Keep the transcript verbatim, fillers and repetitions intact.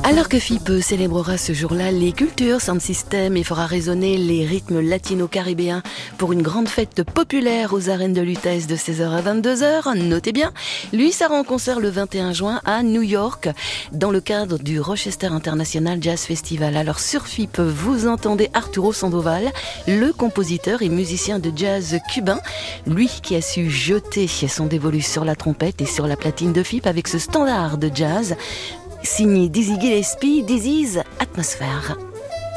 Alors que F I P célébrera ce jour-là les cultures sound system et fera résonner les rythmes latino-caribéens pour une grande fête populaire aux arènes de Lutèce de seize heures à vingt-deux heures, notez bien, lui sera en concert le vingt et un juin à New York dans le cadre du Rochester International Jazz Festival. Alors sur F I P, vous entendez Arturo Sandoval, le compositeur et musicien de jazz cubain, lui qui a su jeter son dévolu sur la trompette et sur la platine de F I P avec ce standard de jazz signé Dizzy Gillespie, Dizzy's Atmosphere.